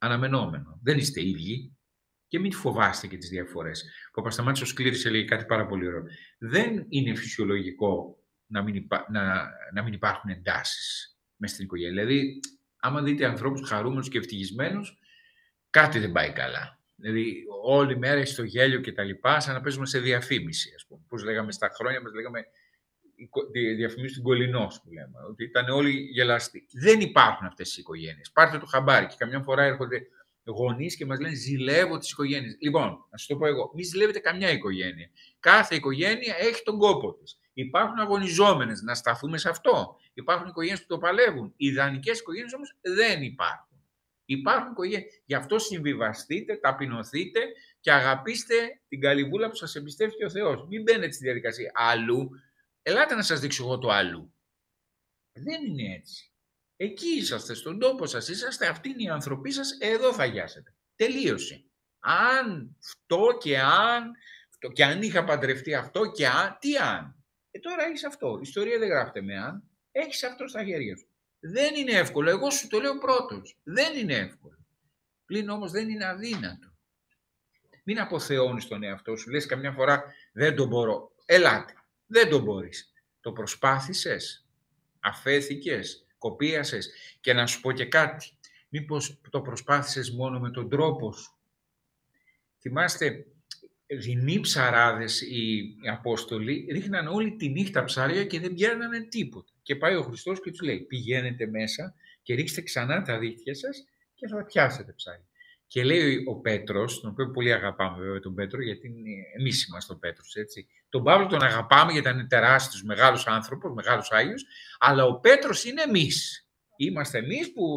αναμενόμενο. Δεν είστε ίδιοι και μην φοβάστε και τις διαφορές. Ο Παπασταμάτης ο Σκλήρης έλεγε κάτι πάρα πολύ ωραίο. Δεν είναι φυσιολογικό να μην υπάρχουν εντάσεις μέσα στην οικογένεια. Δηλαδή, άμα δείτε ανθρώπους χαρούμενους και ευτυχισμένους, κάτι δεν πάει καλά. Δηλαδή, όλη μέρα στο γέλιο και τα λοιπά, σαν να παίζουμε σε διαφήμιση, ας πούμε. Πώς λέγαμε στα χρόνια μας, λέγαμε διαφημίσεις του Γκολινός, που λέμε, ότι ήταν όλοι γελαστοί. Δεν υπάρχουν αυτές οι οικογένειες. Πάρτε το χαμπάρι και καμιά φορά έρχονται γονείς και μας λένε ζηλεύω τις οικογένειες. Λοιπόν, να σας το πω εγώ, μην ζηλεύετε καμιά οικογένεια. Κάθε οικογένεια έχει τον κόπο της. Υπάρχουν αγωνιζόμενες, να σταθούμε σε αυτό. Υπάρχουν οικογένειες που το παλεύουν. Οι ιδανικές οικογένειες όμως δεν υπάρχουν. Υπάρχουν οικογένειες. Γι' αυτό συμβιβαστείτε, ταπεινωθείτε και αγαπήστε την καλυβούλα που σας εμπιστεύτηκε ο Θεός. Μην μπαίνετε στη διαδικασία αλλού. Ελάτε να σας δείξω εγώ το αλλού. Δεν είναι έτσι. Εκεί είσαστε, στον τόπο σας είσαστε, αυτή είναι η ανθρωπή σας, εδώ θα γιάσετε. Τελείωσε. Αν αυτό και αν είχα παντρευτεί αυτό και αν, τι αν. Τώρα έχεις αυτό. Η ιστορία δεν γράφεται με αν. Έχεις αυτό στα χέρια σου. Δεν είναι εύκολο. Εγώ σου το λέω πρώτος. Δεν είναι εύκολο. Πλην όμως δεν είναι αδύνατο. Μην αποθεώνεις τον εαυτό σου. Λες καμιά φορά δεν το μπορώ. Ελάτε. Δεν το μπορείς. Το προσπάθησες. Αφέθηκες. Κοπίασες. Και να σου πω και κάτι. Μήπως το προσπάθησες μόνο με τον τρόπο σου. Θυμάστε, δεινοί ψαράδες οι Απόστολοι ρίχναν όλη τη νύχτα ψάρια και δεν πιάνανε τίποτα. Και πάει ο Χριστός και τους λέει, πηγαίνετε μέσα και ρίξτε ξανά τα δίχτυα σας και θα πιάσετε ψάρια. Και λέει ο Πέτρος, τον οποίο πολύ αγαπάμε βέβαια τον Πέτρο, γιατί εμείς είμαστε ο Πέτρος, έτσι. Τον Παύλο τον αγαπάμε γιατί ήταν τεράστιος, μεγάλος άνθρωπος, μεγάλος Άγιος, αλλά ο Πέτρος είναι εμείς. Είμαστε εμείς που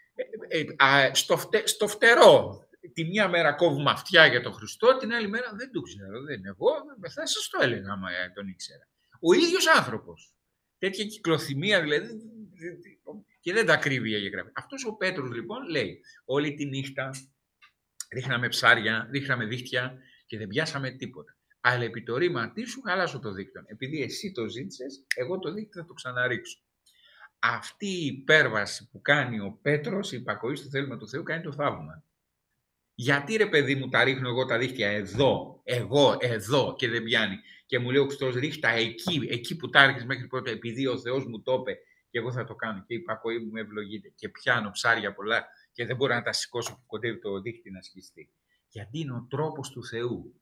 στο φτερό, τη μια μέρα κόβουμε αυτιά για τον Χριστό, την άλλη μέρα δεν το ξέρω, δεν εγώ, θα σας το έλεγα άμα τον ήξερα. Ο ίδιος άνθρωπος. Τέτοια κυκλοθυμία δηλαδή, και δεν τα κρύβει η Αγία Γραφή. Αυτός ο Πέτρος λοιπόν λέει, όλη τη νύχτα ρίχναμε ψάρια, ρίχναμε δίχτυα και δεν πιάσαμε τίποτα. Αλλά επί το ρήματί σου χαλάσω το δίκτυο. Επειδή εσύ το ζήτησες, εγώ το δίκτυο θα το ξαναρίξω. Αυτή η υπέρβαση που κάνει ο Πέτρος, η υπακοή στο θέλημα του Θεού, κάνει το θαύμα. Γιατί ρε παιδί μου τα ρίχνω εγώ τα δίχτυα εδώ και δεν πιάνει. Και μου λέει ο Χριστός ρίχτα εκεί που τα άρχισε μέχρι πρώτα, επειδή ο Θεός μου το είπε και εγώ θα το κάνω και η υπακοή μου με ευλογείται και πιάνω ψάρια πολλά και δεν μπορώ να τα σηκώσω που κοντεύει το δίχτυ να σκιστεί. Γιατί είναι ο τρόπος του Θεού.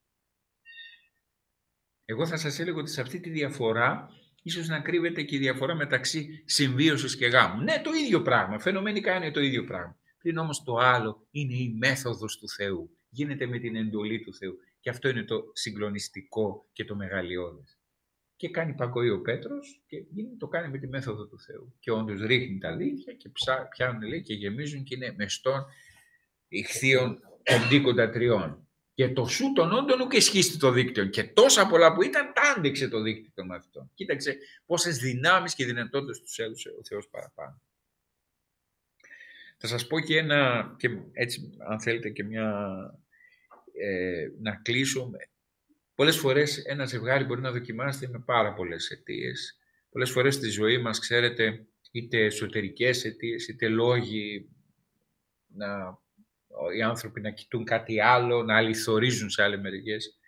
Εγώ θα σας έλεγα ότι σε αυτή τη διαφορά ίσως να κρύβεται και η διαφορά μεταξύ συμβίωσης και γάμου. Ναι, το ίδιο πράγμα. Φαινομενικά είναι το ίδιο πράγμα. Πλην όμως το άλλο είναι η μέθοδος του Θεού. Γίνεται με την εντολή του Θεού. Και αυτό είναι το συγκλονιστικό και το μεγαλειώδες. Και κάνει υπακοή ο Πέτρος και το κάνει με τη μέθοδο του Θεού. Και όντως ρίχνει τα δίχτυα και πιάνουν λέει, και γεμίζουν και είναι μεστών ηχθείων οντίκοντα τριών. Και το σου των όντων και σχίστη το δίκτυο. Και τόσα πολλά που ήταν, τα άντεξε το δίκτυο των μαθητών. Κοίταξε πόσες δυνάμεις και δυνατότητες τους έδωσε ο Θεός παραπάνω. Θα σας πω και ένα, και έτσι αν θέλετε και να κλείσω. Πολλές φορές ένα ζευγάρι μπορεί να δοκιμάζεται με πάρα πολλές αιτίες. Πολλές φορές στη ζωή μας, ξέρετε, είτε εσωτερικές αιτίες, είτε λόγοι οι άνθρωποι να κοιτούν κάτι άλλο, να αληθορίζουν σε άλλες μερικές.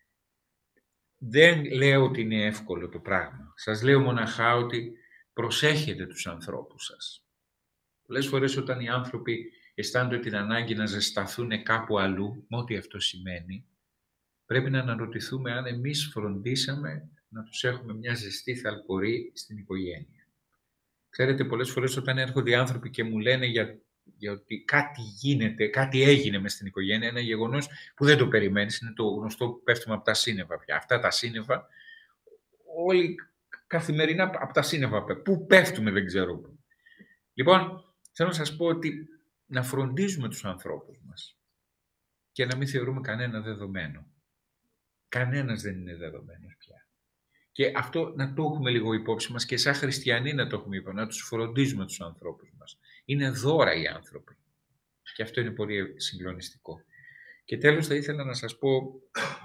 Δεν λέω ότι είναι εύκολο το πράγμα. Σας λέω μοναχά ότι προσέχετε τους ανθρώπους σας. Πολλές φορές όταν οι άνθρωποι αισθάνονται την ανάγκη να ζεσταθούν κάπου αλλού, με ό,τι αυτό σημαίνει, πρέπει να αναρωτηθούμε αν εμείς φροντίσαμε να τους έχουμε μια ζεστή θαλπορή στην οικογένεια. Ξέρετε, πολλές φορές όταν έρχονται οι άνθρωποι και μου λένε για ότι κάτι γίνεται, κάτι έγινε μες στην οικογένεια, ένα γεγονός που δεν το περιμένεις, είναι το γνωστό που πέφτουμε από τα σύννεφα πια. Αυτά τα σύννεφα, όλοι καθημερινά από τα σύννεφα, πού πέφτουμε δεν ξέρω πού. Λοιπόν, θέλω να σας πω ότι να φροντίζουμε τους ανθρώπους μας και να μην θεωρούμε κανένα δεδομένο. Κανένας δεν είναι δεδομένος πια. Και αυτό να το έχουμε λίγο υπόψη μας και σαν χριστιανοί να το έχουμε υπόψη, να τους φροντίζουμε τους ανθρώπους μας. Είναι δώρα οι άνθρωποι. Και αυτό είναι πολύ συγκλονιστικό. Και τέλος θα ήθελα να σας πω,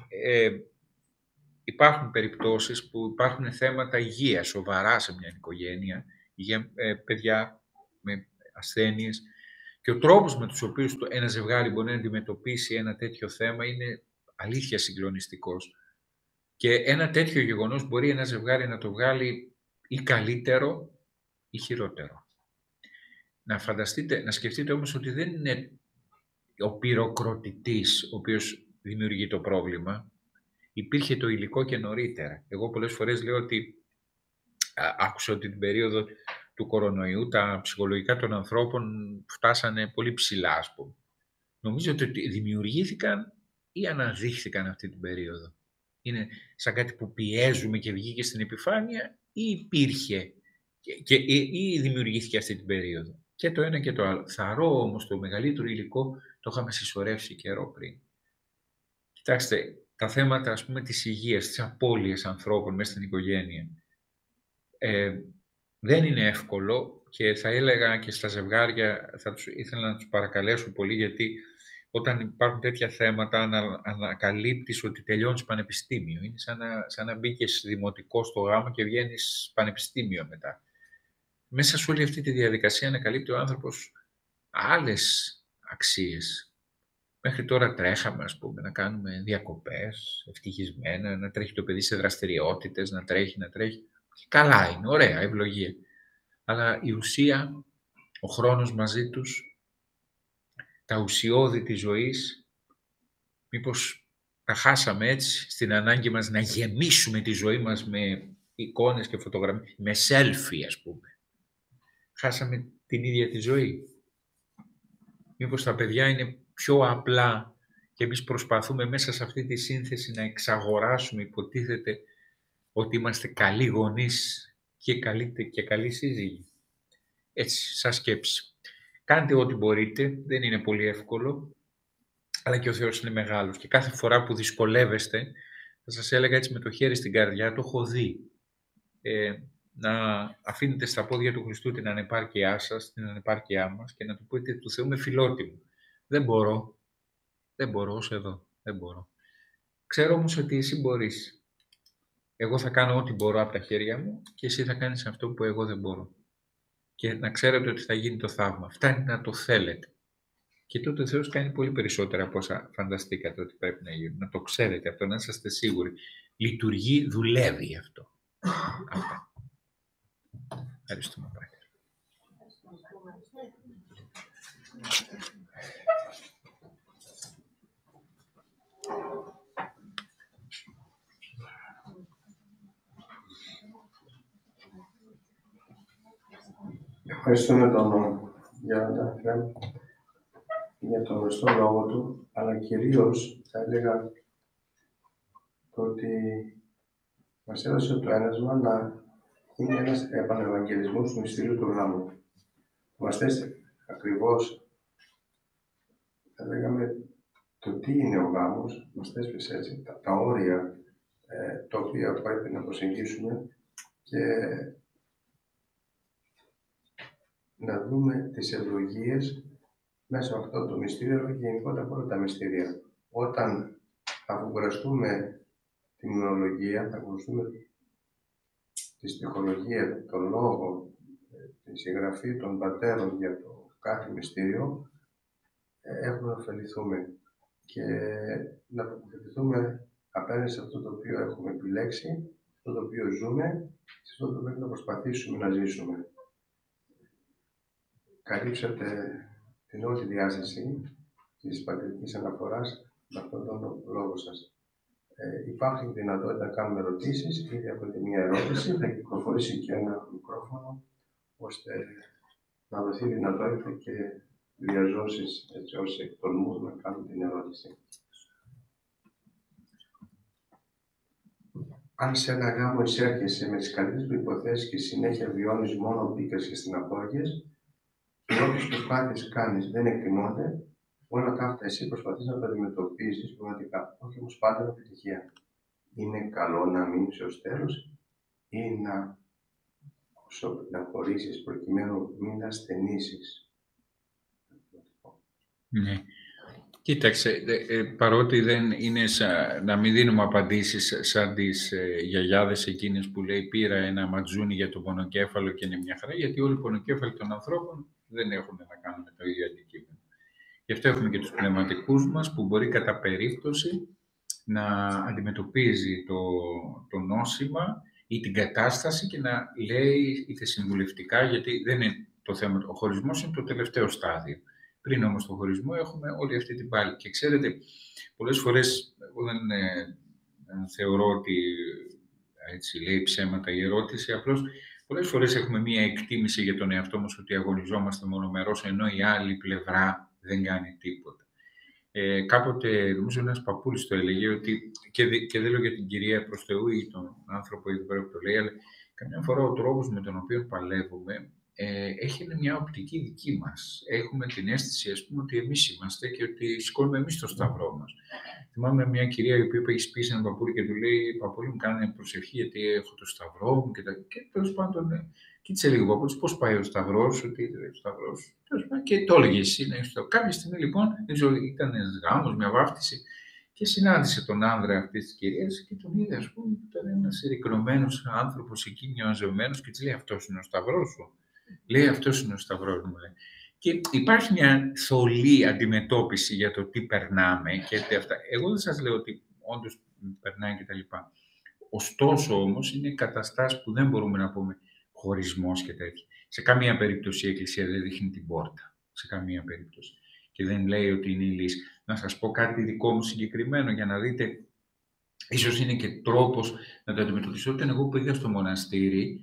υπάρχουν περιπτώσεις που υπάρχουν θέματα υγείας σοβαρά σε μια οικογένεια, παιδιά με ασθένειες, και Και ο τρόπος με τους οποίους ένα ζευγάρι μπορεί να αντιμετωπίσει ένα τέτοιο θέμα είναι αλήθεια συγκλονιστικός. Και ένα τέτοιο γεγονός μπορεί ένα ζευγάρι να το βγάλει ή καλύτερο ή χειρότερο. Να σκεφτείτε όμως ότι δεν είναι ο πυροκροτητής ο οποίος δημιουργεί το πρόβλημα. Υπήρχε το υλικό και νωρίτερα. Εγώ πολλές φορές λέω ότι άκουσα ότι την περίοδο του κορονοϊού τα ψυχολογικά των ανθρώπων φτάσανε πολύ ψηλά, ας πούμε. Νομίζω ότι δημιουργήθηκαν ή αναδείχθηκαν αυτή την περίοδο. Είναι σαν κάτι που πιέζουμε και βγήκε στην επιφάνεια ή υπήρχε ή δημιουργήθηκε αυτή την περίοδο. Και το ένα και το άλλο. Θαρώ όμως το μεγαλύτερο υλικό το είχαμε συσσωρεύσει καιρό πριν. Κοιτάξτε, τα θέματα, ας πούμε, της υγείας, της απώλειας ανθρώπων μέσα στην οικογένεια, δεν είναι εύκολο και θα έλεγα και στα ζευγάρια, ήθελα να τους παρακαλέσω πολύ, γιατί όταν υπάρχουν τέτοια θέματα ανακαλύπτεις ότι τελειώνεις πανεπιστήμιο. Είναι σαν να μπήκες δημοτικό στο γάμο και βγαίνεις πανεπιστήμιο μετά. Μέσα σε όλη αυτή τη διαδικασία ανακαλύπτει ο άνθρωπος άλλες αξίες. Μέχρι τώρα τρέχαμε, ας πούμε, να κάνουμε διακοπές ευτυχισμένα, να τρέχει το παιδί σε δραστηριότητες, να τρέχει. Καλά είναι, ωραία, ευλογία. Αλλά η ουσία, ο χρόνος μαζί τους, τα ουσιώδη της ζωής, μήπως τα χάσαμε έτσι στην ανάγκη μας να γεμίσουμε τη ζωή μας με εικόνες και φωτογραφίες, με selfie, ας πούμε. Χάσαμε την ίδια τη ζωή. Μήπως τα παιδιά είναι πιο απλά και εμείς προσπαθούμε μέσα σε αυτή τη σύνθεση να εξαγοράσουμε, υποτίθεται, ότι είμαστε καλοί γονείς και καλοί σύζυγοι. Έτσι, σαν σκέψη. Κάντε ό,τι μπορείτε, δεν είναι πολύ εύκολο, αλλά και ο Θεός είναι μεγάλος. Και κάθε φορά που δυσκολεύεστε, θα σας έλεγα έτσι με το χέρι στην καρδιά, το έχω δει, να αφήνετε στα πόδια του Χριστού την ανεπάρκειά σας, την ανεπάρκειά μας και να του πείτε του Θεού με φιλότιμο. Δεν μπορώ ως εδώ, δεν μπορώ. Ξέρω όμως ότι εσύ μπορείς. Εγώ θα κάνω ό,τι μπορώ από τα χέρια μου και εσύ θα κάνεις αυτό που εγώ δεν μπορώ. Και να ξέρετε ότι θα γίνει το θαύμα. Φτάνει να το θέλετε. Και τότε ο Θεός κάνει πολύ περισσότερα από όσα φανταστήκατε ότι πρέπει να γίνουν. Να το ξέρετε αυτό, να είσαστε σίγουροι. Λειτουργεί, δουλεύει αυτό. Αυτά. Ευχαριστούμε, Πάτερ. Ευχαριστούμε τον Γέροντα για τον γνωστό λόγο του, αλλά κυρίως θα έλεγα το ότι μας έδωσε το ένασμα να είναι ένας επανευαγγελισμός του μυστηρίου του γάμου. Μας θέσει ακριβώς, θα λέγαμε, το τι είναι ο γάμος, μας θέσπισε έτσι τα όρια τα οποία πρέπει να προσεγγίσουμε και να δούμε τις ευλογίες μέσα από αυτό το μυστήριο και γενικότερα από όλα τα μυστήρια. Όταν θα κουραστούμε την υμνολογία, θα κουραστούμε τη στιχολογία, τον λόγο, τη συγγραφή των πατέρων για το κάθε μυστήριο, έχουμε να ωφεληθούμε και να τοποθετηθούμε απέναντι σε αυτό το οποίο έχουμε επιλέξει, αυτό το οποίο ζούμε, σε αυτό το οποίο πρέπει να προσπαθήσουμε να ζήσουμε. Καλύψατε την όλη διάσταση της πατρικής αναφοράς με αυτόν τον λόγο σας. Υπάρχει δυνατότητα να κάνουμε ερωτήσεις, ήδη από τη μία ερώτηση θα κυκλοφορήσει και ένα μικρόφωνο, ώστε να δοθεί δυνατότητα και διαζώσεις έτσι όσοι εκτολμούν να κάνουν την ερώτηση. Αν σε ένα γάμο εισέρχεσαι με τις καλύτερες προϋποθέσεις και συνέχεια βιώνεις μόνο πίκρες και στεναχώριες, και όποιες προσπάθειες κάνεις δεν εκτιμώνται, όλα αυτά εσύ προσπαθείς να τα αντιμετωπίσεις πραγματικά, όχι όμως πάντα με επιτυχία. Είναι καλό να μείνεις ως τέλος ή να χωρίσεις προκειμένου μην ασθενήσεις. Ναι. Κοίταξε, παρότι δεν είναι να μην δίνουμε απαντήσεις σαν τις γιαγιάδες εκείνες που λέει πήρα ένα ματζούνι για το πονοκέφαλο και είναι μια χαρά, γιατί όλοι οι πονοκέφαλοι των ανθρώπων δεν έχουν να κάνουν με το ίδιο αντικείμενο. Γι' αυτό έχουμε και τους πνευματικούς μας που μπορεί κατά περίπτωση να αντιμετωπίζει το νόσημα ή την κατάσταση και να λέει είτε συμβουλευτικά, γιατί δεν είναι το θέμα. Ο χωρισμός είναι το τελευταίο στάδιο. Πριν όμως το χωρισμό έχουμε όλη αυτή την πάλη. Και ξέρετε, πολλές φορές εγώ δεν θεωρώ ότι έτσι λέει ψέματα η ερώτηση, απλώς πολλές φορές έχουμε μία εκτίμηση για τον εαυτό μας ότι αγωνιζόμαστε μονομερώς, ενώ η άλλη πλευρά δεν κάνει τίποτα. Κάποτε, νομίζω ένας παππούλης το έλεγε, ότι, και δεν λέω για την κυρία προς Θεού ή τον άνθρωπο εδώ πέρα που το λέει, αλλά καμιά φορά ο τρόπος με τον οποίο παλεύουμε έχει μια οπτική δική μας. Έχουμε την αίσθηση, ας πούμε, ότι εμείς είμαστε και ότι σηκώνουμε εμείς το σταυρό μας. Θυμάμαι μια κυρία η οποία έχει σπίσει έναν παππούλη και του λέει: Παππούλη μου, κάνε προσευχή, γιατί έχω το σταυρό μου. Και τέλος πάντων, κοίταξε λίγο ο παππούλης, πώς πάει ο σταυρός, ότι ο σταυρός. Και το έλεγε εσύ. Κάποια στιγμή λοιπόν, ήταν ένας γάμος, μια βάφτιση, και συνάντησε τον άνδρα αυτής της κυρίας και τον είδε, ας πούμε, ήταν ένας ερικνωμένος άνθρωπος εκεί, μοιαζεμένος, και της λέει: Αυτός είναι ο σταυρός σου. Λέει: Αυτός είναι ο σταυρός μου. Λέει. Και υπάρχει μια θολή αντιμετώπιση για το τι περνάμε και αυτά. Εγώ δεν σας λέω ότι όντως περνάει κτλ. Ωστόσο όμως είναι καταστάσεις που δεν μπορούμε να πούμε χωρισμός και τέτοια. Σε καμία περίπτωση η Εκκλησία δεν δείχνει την πόρτα. Σε καμία περίπτωση. Και δεν λέει ότι είναι η λύση. Να σας πω κάτι δικό μου συγκεκριμένο για να δείτε. Ίσως είναι και τρόπος να το αντιμετωπίσω. Όταν εγώ πήγα στο μοναστήρι,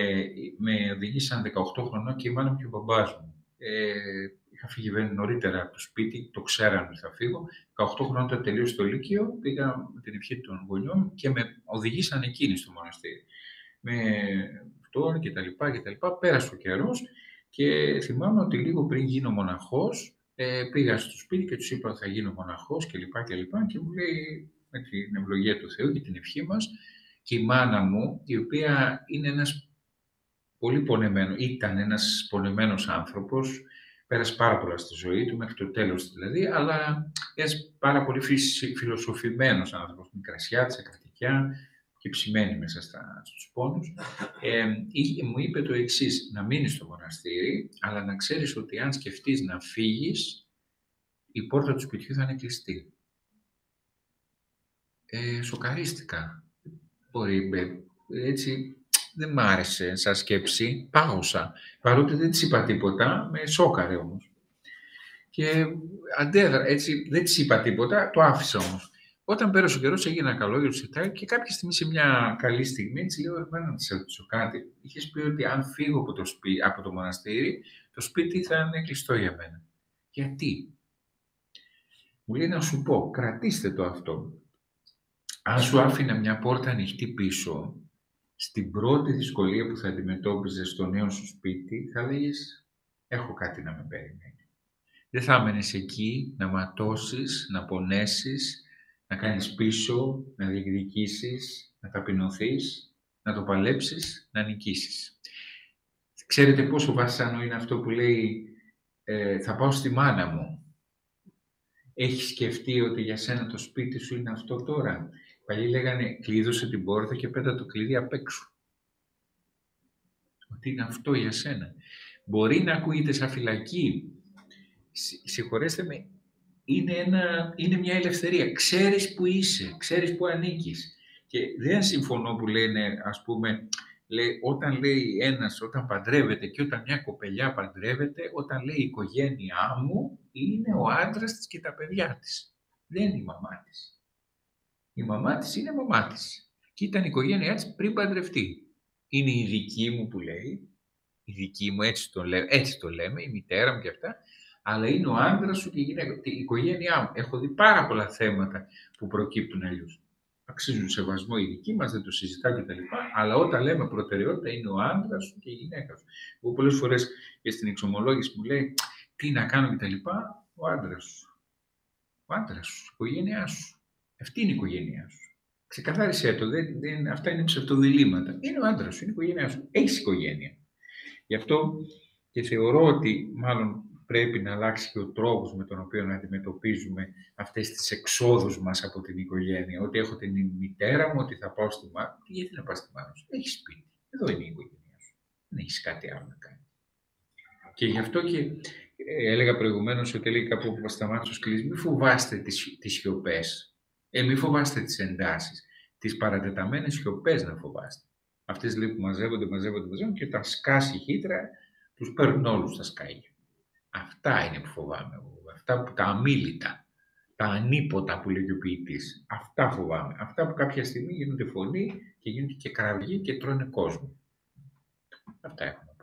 με οδηγήσαν 18 χρονών και η μάνα μου και ο μπαμπάς μου. Είχα φύγει νωρίτερα από το σπίτι, το ξέραν ότι θα φύγω. 18 χρόνια όταν τελείωσε το Λύκειο, πήγα με την ευχή των γονιών και με οδηγήσαν εκείνοι στο μοναστήρι. Με αυτό και τα λοιπά. Πέρασε ο καιρός και θυμάμαι ότι λίγο πριν γίνω μοναχός, πήγα στο σπίτι και τους είπα ότι θα γίνω μοναχός και μου λέει, με την ευλογία του Θεού και την ευχή μας, και η μάνα μου, η οποία είναι ήταν ένας πονεμένος άνθρωπος, πέρασε πάρα πολλά στη ζωή του, μέχρι το τέλος δηλαδή, αλλά ένας πάρα πολύ φιλοσοφημένος άνθρωπος, μικρασιάτης, ακρατικιά και ψημένη μέσα στους πόνους. Μου είπε το εξής: να μείνεις στο μοναστήρι, αλλά να ξέρεις ότι αν σκεφτείς να φύγεις, η πόρτα του σπιτιού θα είναι κλειστή. Σοκαρίστηκα. Μπορεί, έτσι, δεν μ' άρεσε σαν σκέψη, πάγωσα. Παρότι δεν της είπα τίποτα, με σόκαρε όμως. Και αντέδρα, έτσι, δεν της είπα τίποτα, το άφησα όμως. Όταν πέρασε ο καιρός, έγινα καλόγερος και κάποια στιγμή, σε μια καλή στιγμή, της λέω: Εμένα να της ρωτήσω κάτι. Είχες πει ότι αν φύγω από το μοναστήρι, το σπίτι θα είναι κλειστό για μένα. Γιατί? Μου λέει: να σου πω, κρατήστε το αυτό. Αν σου άφηνα μια πόρτα ανοιχτή πίσω, στην πρώτη δυσκολία που θα αντιμετώπιζες στο νέο σου σπίτι, θα λέγεις: έχω κάτι να με περιμένει. Δεν θα έμενες εκεί να ματώσεις, να πονέσεις, να κάνεις πίσω, να διεκδικήσεις, να ταπεινωθείς, να το παλέψεις, να νικήσεις. Ξέρετε πόσο βασάνο είναι αυτό που λέει θα πάω στη μάνα μου. Έχεις σκεφτεί ότι για σένα το σπίτι σου είναι αυτό τώρα? Παλιοί λέγανε κλείδωσε την πόρτα και πέτα το κλειδί απ' έξω. Ότι είναι αυτό για σένα. Μπορεί να ακούγεται σαν φυλακή. Συγχωρέστε με, είναι μια ελευθερία. Ξέρεις που είσαι, ξέρεις που ανήκεις. Και δεν συμφωνώ που λένε, ας πούμε, όταν λέει ένας, όταν παντρεύεται και όταν μια κοπελιά παντρεύεται, όταν λέει η οικογένειά μου, είναι ο άντρας της και τα παιδιά της. Δεν είναι η μαμά της. Η μαμά της είναι μαμά της. Και ήταν η οικογένειά της πριν παντρευτεί. Είναι η δική μου που λέει, η δική μου, έτσι το λέμε, η μητέρα μου και αυτά, αλλά είναι ο άντρας σου και η γυναίκα, η οικογένειά μου. Έχω δει πάρα πολλά θέματα που προκύπτουν αλλιώς. Αξίζουν σεβασμό οι δικοί μας, δεν το συζητάω κτλ. Αλλά όταν λέμε προτεραιότητα, είναι ο άντρας σου και η γυναίκα σου. Εγώ πολλές φορές και στην εξομολόγηση μου λέει τι να κάνω κτλ. Ο άντρας σου. Ο άντρας σου, η οικογένειά σου. Αυτή είναι η οικογένειά σου. Ξεκαθάρισέ το. Αυτά είναι ψευτοδιλήμματα. Είναι ο άντρας σου, είναι η οικογένειά σου. Έχεις οικογένεια. Γι' αυτό και θεωρώ ότι μάλλον πρέπει να αλλάξει και ο τρόπος με τον οποίο να αντιμετωπίζουμε αυτές τις εξόδους μας από την οικογένεια. Ότι έχω την μητέρα μου, ότι θα πάω στη μάνα μου. Γιατί να πας στη μάνα σου? Έχεις σπίτι. Εδώ είναι η οικογένειά σου. Δεν έχεις κάτι άλλο να κάνει. Και γι' αυτό και έλεγα προηγουμένως ότι λέει κάπου που σταμάτησε ο Σκλήρης, μη φοβάστε τις σιωπές. Μη φοβάστε τις εντάσεις. Τις παρατεταμένες σιωπές να φοβάστε. Αυτές λέει που μαζεύονται και τα σκάσει η χύτρα, τους παίρνουν όλους τα σκάγια. Αυτά είναι που φοβάμαι εγώ. Αυτά που τα αμίλητα, τα ανίποτα που λέει ο ποιητής. Αυτά φοβάμαι. Αυτά που κάποια στιγμή γίνονται φωνή και γίνονται και κραυγή και τρώνε κόσμο. Αυτά έχω να πω.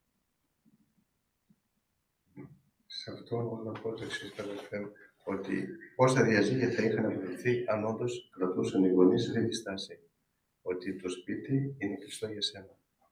Σε αυτό εγώ να πω το εξής, αδελφέ μου, ότι πόσα διαζύγια θα είχαν αποδειχθεί αν όντως κρατούσαν οι γονείς αυτή τη στάση. Ότι το σπίτι είναι κλειστό για σένα.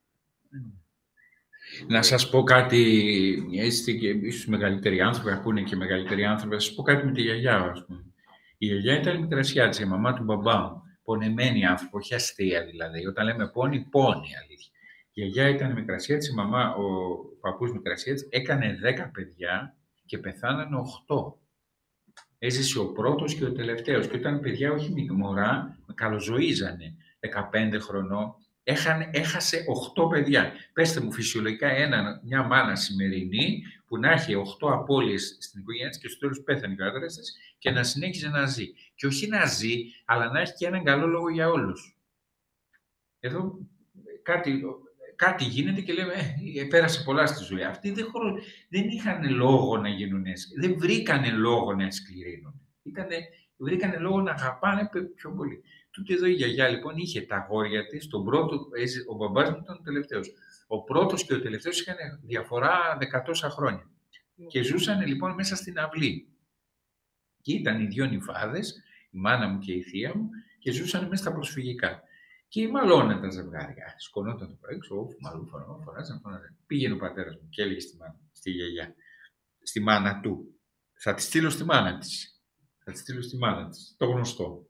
Να σας πω κάτι, είστε και ίσως μεγαλύτεροι άνθρωποι, ακούνε και μεγαλύτεροι άνθρωποι, να σας πω κάτι με τη γιαγιά, ας πούμε. Η γιαγιά ήταν μικρασιά της, η μαμά του μπαμπά μου. Πονεμένη άνθρωπο, όχι αστεία δηλαδή. Όταν λέμε πόνη, αλήθεια. Η γιαγιά ήταν μικρασιά της, η μαμά, ο παππούς μικρασιά της, έκανε 10 παιδιά και πεθάνανε 8. Έζησε ο πρώτος και ο τελευταίος. Και όταν παιδιά, όχι μωρά, καλοζωίζανε 15 χρονών. Έχασε 8 παιδιά. Πέστε μου φυσιολογικά μια μάνα σημερινή που να έχει 8 απώλειες στην οικογένεια της και στο τέλος πέθανε ο άντρας της και να συνέχιζε να ζει. Και όχι να ζει, αλλά να έχει και έναν καλό λόγο για όλους. Εδώ κάτι γίνεται και λέμε πέρασε πολλά στη ζωή. Αυτοί δεν είχαν λόγο να γίνουν έτσι. Δεν βρήκανε λόγο να σκληρύνουν. Βρήκανε λόγο να αγαπάνε πιο πολύ. Τούτη εδώ η γιαγιά λοιπόν είχε τα αγόρια της, ο μπαμπάς μου ήταν ο τελευταίος. Ο πρώτος και ο τελευταίος είχαν διαφορά 10 τόσα χρόνια. Και ζούσαν λοιπόν μέσα στην αυλή. Και ήταν οι 2 νυφάδες, η μάνα μου και η θεία μου, και ζούσαν μέσα στα προσφυγικά. Και μαλώναν τα ζευγάρια. Σκονόταν το πρωί, φωνάζαν. Πήγαινε ο πατέρας μου και έλεγε στη γιαγιά, στη μάνα του, θα τη στείλω στη μάνα της. Το γνωστό.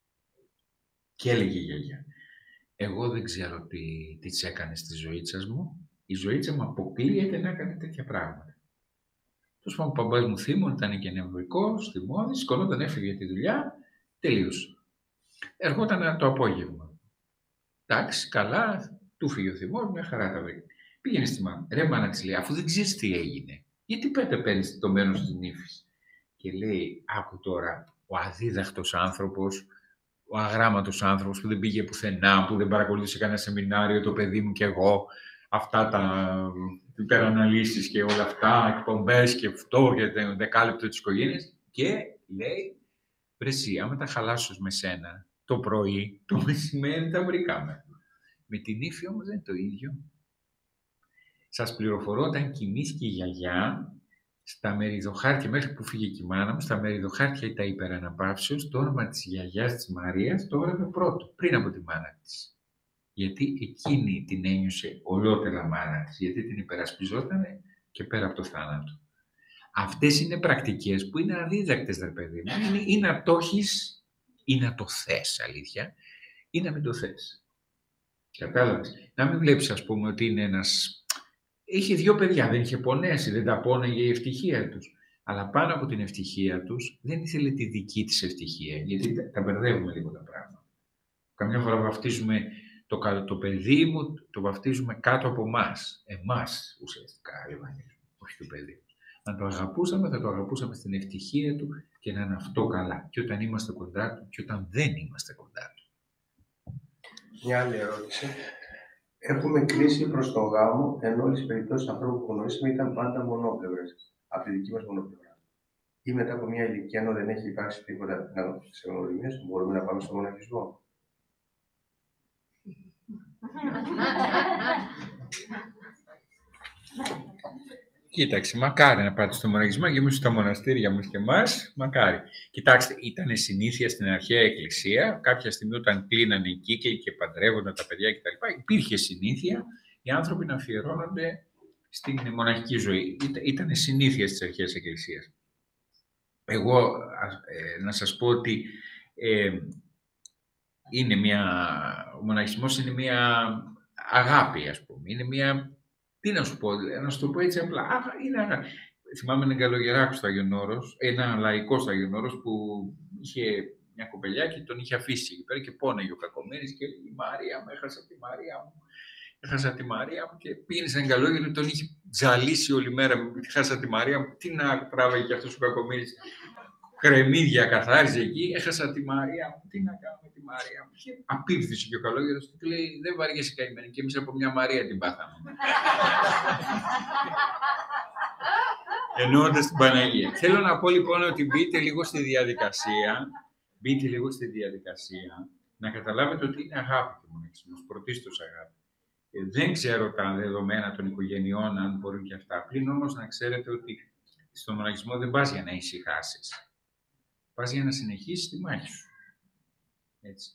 Και έλεγε η γιαγιά, εγώ δεν ξέρω τι της έκανε στη ζωήτσα μου. Η ζωήτσα μου αποκλείεται να έκανε τέτοια πράγματα. Τόσο πάνω ο παπάς μου θύμων ήταν και νευρικός, θυμώδης, σκονόταν, έφυγε για τη δουλειά, τελείωσε. Ερχόταν το απόγευμα. Εντάξει, καλά, του φύγει ο θυμός, μια χαρά τα βρήκε. Πήγαινε στη μάνα. Ρε μάνα της λέει, αφού δεν ξέρεις τι έγινε, γιατί παίρνεις το μέρος της νύφης. Και λέει, άκου τώρα, ο αδίδαχτος άνθρωπος, ο αγράμματος άνθρωπος που δεν πήγε πουθενά, που δεν παρακολούθησε κανένα σεμινάριο, το παιδί μου και εγώ, αυτά τα υπεραναλύσεις και όλα αυτά, εκπομπές και αυτό και το δεκάλεπτο της οικογένειας. Και λέει, βρε εσύ, άμα τα χαλάσω με σένα, το πρωί, το μεσημέρι τα βρήκαμε. Με την ύφη όμως δεν είναι το ίδιο. Σας πληροφορώ, όταν κοιμήθηκε η γιαγιά, στα μεριδοχάρτια, μέχρι που φύγε και η μάνα μου, στα μεριδοχάρτια τα υπεραναπαύσεως, το όνομα της γιαγιάς της Μαρίας το έγραφε πρώτο, πριν από τη μάνα της. Γιατί εκείνη την ένιωσε ολότελα μάνα της, γιατί την υπερασπιζόταν και πέρα από το θάνατο. Αυτές είναι πρακτικές που είναι αδίδακτες, ρε παιδί μου. Ή να το έχεις ή να το θες, αλήθεια, ή να μην το θες. Κατάλαβες. Να μην βλέπεις, ας πούμε, ότι είναι ένας... Είχε 2 παιδιά, δεν είχε πονέσει, δεν τα πόνεγε η ευτυχία τους. Αλλά πάνω από την ευτυχία τους, δεν ήθελε τη δική της ευτυχία, γιατί τα μπερδεύουμε λίγο τα πράγματα. Καμιά φορά βαφτίζουμε το παιδί μου, το βαφτίζουμε κάτω από εμάς ουσιαστικά, όχι το παιδί. Αν το αγαπούσαμε, θα το αγαπούσαμε στην ευτυχία του και να είναι αυτό καλά. Και όταν είμαστε κοντά του και όταν δεν είμαστε κοντά του. Μια άλλη ερώτηση. Έχουμε κλείσει προς τον γάμο, ενώ όλες οι περιπτώσεις ανθρώπων που γνωρίσαμε ήταν πάντα μονόπλευρες, από τη δική μας μονοπλευρά. Ή μετά από μια ηλικία, ενώ δεν έχει υπάρξει τίποτα σε γνωριμίες, μπορούμε να πάμε στο μοναχισμό. Κοίταξε, μακάρι να πάτε στο μοναχισμό και εμείς στα μοναστήρια μας και εμάς, μακάρι. Κοιτάξτε, ήταν συνήθεια στην αρχαία εκκλησία, κάποια στιγμή όταν κλείνανε οι κύκλοι και παντρεύονταν τα παιδιά κτλ. Υπήρχε συνήθεια οι άνθρωποι να αφιερώνονται στην μοναχική ζωή. Ήταν συνήθεια στις αρχαίες εκκλησίες. Εγώ να σας πω ότι ο μοναχισμός είναι μια αγάπη, ας πούμε. Είναι μια... Τι να σου πω, να σου το πω έτσι απλά. Θυμάμαι έναν καλογεράκο στο Άγιον Όρος, ένα λαϊκό στο Άγιον Όρος που είχε μια κοπελιά και τον είχε αφήσει εκεί πέρα και πόνεγε ο κακομοίρης και η Μαρία μου, έχασα τη Μαρία μου και πήγαινε σε έναν καλόγερο, τον είχε τζαλίσει όλη μέρα, χάσα τη Μαρία μου, τι να τράβαγε και αυτός ο κακομοίρης. Κρεμμύδια καθάριζε εκεί, έχασα τη Μαρία μου, τι να κάνω με τη Μαρία μου. Και απίβδησε και ο καλόγερος του λέει, δεν βαριέσαι καημένη, και εμείς από μια Μαρία την πάθαμε. Εννοώντας την Παναγία. Θέλω να πω λοιπόν ότι μπείτε λίγο στη διαδικασία, να καταλάβετε ότι είναι αγάπη το μοναξισμός, πρωτίστως αγάπη. Δεν ξέρω τα δεδομένα των οικογενειών, αν μπορούν και αυτά. Πλην όμως να ξέρετε ότι στον μοναξισμό δεν πας για να ησυχάσεις. Πας για να συνεχίσεις τη μάχη σου. Έτσι.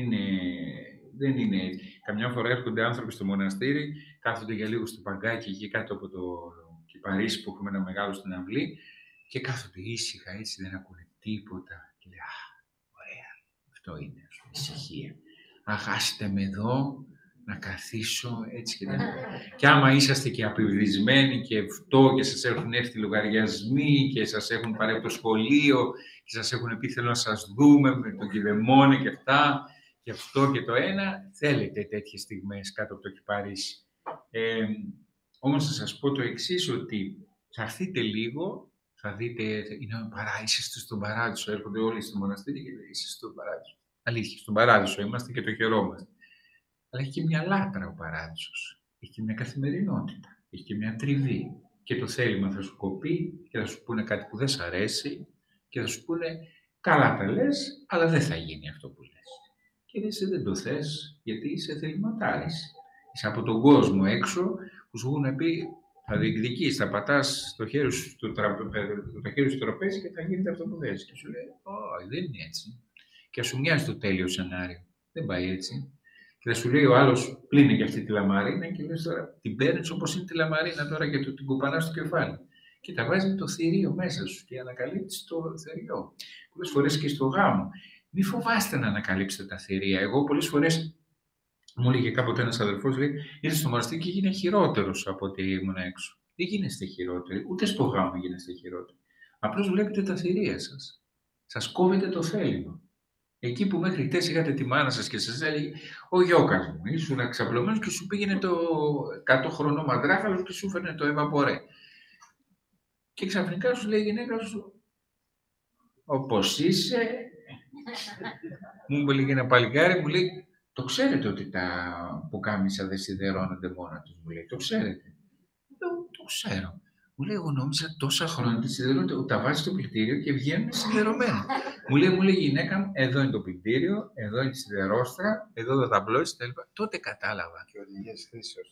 Δεν είναι έτσι. Καμιά φορά έρχονται άνθρωποι στο μοναστήρι, κάθονται για λίγο στο παγκάκι εκεί κάτω από το κυπαρίσι που έχουμε ένα μεγάλο στην αυλή και κάθονται ήσυχα, έτσι, δεν ακούνε τίποτα. Και λέει, ωραία, αυτό είναι, ησυχία. Άστε με εδώ, να καθίσω, έτσι και δεν. Και άμα είσαστε και απειβδισμένοι και αυτό και σας έχουν έρθει λογαριασμοί και σας έχουν πάρει από το σχολείο και σας έχουν πει θέλω να σας δούμε με τον κηδεμόνι και αυτά και αυτό και το ένα, θέλετε τέτοιες στιγμές κάτω από το κυπαρίσι. Όμως θα σας πω το εξής, ότι θα έρθετε λίγο, θα δείτε, είναι είσαστε στον παράδεισο, έρχονται όλοι στο μοναστήρι και είστε στον παράδεισο. Αλήθεια, στον παράδεισο είμαστε και το χαιρόμαστε. Αλλά έχει και μια λάτρα ο παράδεισος. Έχει και μια καθημερινότητα. Έχει και μια τριβή. Και το θέλημα θα σου κοπεί και θα σου πούνε κάτι που δεν σ' αρέσει και θα σου πούνε καλά τα λες, αλλά δεν θα γίνει αυτό που λες. Και εσύ δεν το θες γιατί είσαι θεληματάρης. Είσαι από τον κόσμο έξω που σου έχουν πει θα διεκδικείς, θα πατάς το χέρι σου στο τραπέζι και θα γίνεται αυτό που θες. Και σου λέει, όχι, δεν είναι έτσι. Και σου μοιάζει το τέλειο σενάριο. Δεν πάει έτσι. Και θα σου λέει ο άλλος, πλύνε και αυτή τη λαμαρίνα και λες τώρα, την παίρνεις όπως είναι τη λαμαρίνα τώρα και την κουπανάς στο κεφάλι. Και τα βάζει με το θηρίο μέσα σου και ανακαλύπτεις το θηριό. Πολλές φορές και στο γάμο. Μη φοβάστε να ανακαλύψετε τα θηρία. Εγώ πολλές φορές, μου έλεγε κάποτε ένας αδελφός, λέει, ήρθε στο μοναστήρι και γίνε χειρότερος από ότι ήμουν έξω. Δεν γίνεστε χειρότεροι, ούτε στο γάμο γίνεστε χειρότεροι. Απλώς βλέπετε τα θηρία σας. Σας κόβετε το θέλημα. Εκεί που μέχρι χτες είχατε τη μάνα σας και σας έλεγε «Ο γιώκας μου, ήσουν ξαπλωμένος και σου πήγαινε το 100 χρονό μαντράχαλο και σου έφερνε το εβαπορέ». Και ξαφνικά σου λέει η γυναίκα σου «Όπως είσαι», μου έλεγε ένα παλικάρι, μου λέει «Το ξέρετε ότι τα πουκάμισα δεν σιδερώνονται μόνα τους», μου λέει «Το ξέρετε». Το ξέρω. Μου λέει, εγώ νόμιζα τόσα χρόνια τη σιδερώνεται, τα βάζει στο πλυντήριο και βγαίνουν σιδερωμένα. Μου λέει η γυναίκα μου, εδώ είναι το πλυντήριο, εδώ είναι η σιδερόστρα, εδώ το ταμπλό, κτλ. Τότε κατάλαβα. Και οδηγίες χρήσεως.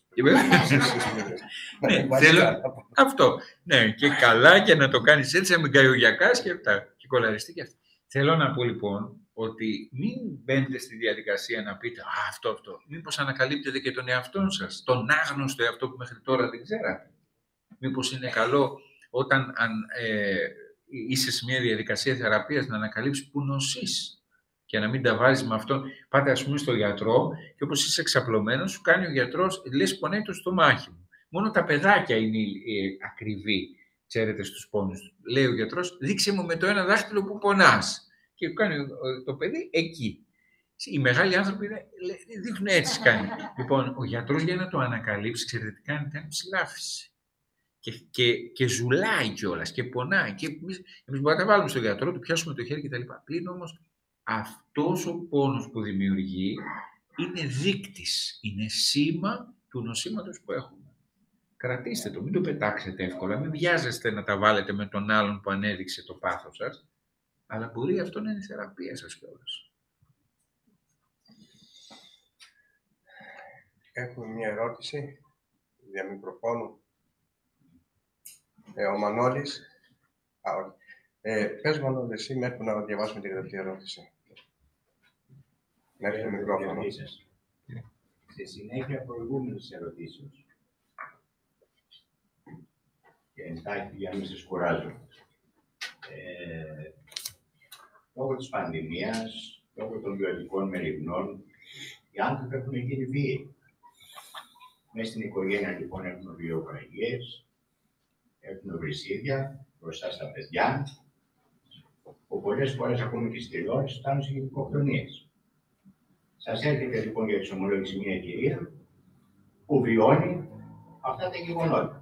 Ναι, θέλω αυτό. Ναι, και καλά και να το κάνεις έτσι, να μην καηογιακάς και αυτά. Και κολαριστεί και αυτά. Θέλω να πω λοιπόν ότι μην μπαίνετε στη διαδικασία να πείτε αυτό. Μήπως ανακαλύπτετε και τον εαυτό σας, τον άγνωστο εαυτό που μέχρι τώρα δεν ξέρατε. Μήπως είναι καλό όταν είσαι σε μια διαδικασία θεραπείας να ανακαλύψεις που νοσείς και να μην τα βάζεις με αυτόν. Πάτε ας πούμε στο γιατρό και όπως είσαι εξαπλωμένος σου κάνει ο γιατρός, λες πονάει το στομάχι μου. Μόνο τα παιδάκια είναι ακριβή, ξέρετε, στους πόνους του. Λέει ο γιατρός, δείξε μου με το ένα δάχτυλο που πονάς. Και κάνει το παιδί εκεί. Οι μεγάλοι άνθρωποι δείχνουν έτσι κάνει. Λοιπόν, ο γιατρός για να το ανακαλύψει, ξέρετε τι κάνει ψηλάφιση. Και ζουλάει κιόλας και πονάει. Και εμείς μπορούμε να τα βάλουμε στον γιατρό, του πιάσουμε το χέρι κτλ. Πλην όμως αυτός ο πόνος που δημιουργεί είναι δείκτης, είναι σήμα του νοσήματος που έχουμε. Κρατήστε το, μην το πετάξετε εύκολα, μην βιάζεστε να τα βάλετε με τον άλλον που ανέδειξε το πάθος σας, αλλά μπορεί αυτό να είναι η θεραπεία σας κιόλας. Έχουμε μια ερώτηση δια μικροφώνου. Ο Μανώλης. Πες Μανώλη, εσύ μέχρι να διαβάσουμε την γραπτή ερώτηση. Μέχρι το μικρόφωνο. Σε συνέχεια προηγούμενης ερωτήσεως. Και εντάχει για να μην σας κουράζω. Λόγω της πανδημίας, λόγω των βιωτικών μεριμνών, οι άνθρωποι έχουν γίνει βίαιοι. Μέσα στην οικογένεια λοιπόν έχουν βιοπραγίες, έχουν βρυσίδια μπροστά στα παιδιά, που πολλές φορές ακόμη και στις τηλεόρασης φτάνουν σε γενικοκτονίες. Σας έρχεται λοιπόν για εξομολόγηση μια κυρία που βιώνει αυτά τα γεγονότα.